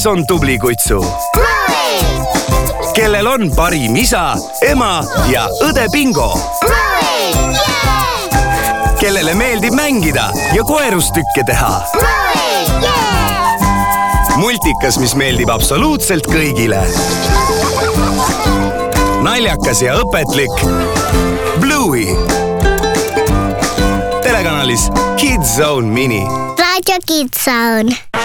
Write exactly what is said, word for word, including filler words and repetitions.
on tubli kutsu? Kellel on parim isa, ema ja õde Bingo? Kellele meeldib mängida ja koerustükke teha? Multikas, mis meeldib absoluutselt kõigile. Naljakas ja õpetlik Bluey. Telekanalis Kids Zone Mini. Radio Kids Zone.